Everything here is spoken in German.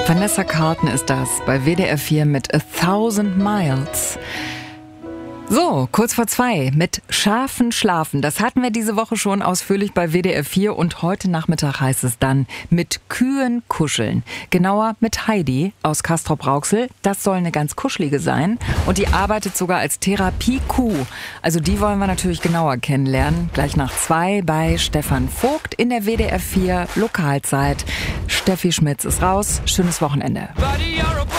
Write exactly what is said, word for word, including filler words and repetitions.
Vanessa Carlton ist das bei W D R vier mit A Thousand Miles. So, kurz vor zwei mit Schafen schlafen. Das hatten wir diese Woche schon ausführlich bei W D R vier und heute Nachmittag heißt es dann mit Kühen kuscheln. Genauer mit Heidi aus Castrop-Rauxel. Das soll eine ganz kuschelige sein und die arbeitet sogar als Therapiekuh. Also die wollen wir natürlich genauer kennenlernen. Gleich nach zwei bei Stefan Vogt in der W D R vier Lokalzeit. Steffi Schmitz ist raus. Schönes Wochenende. Buddy,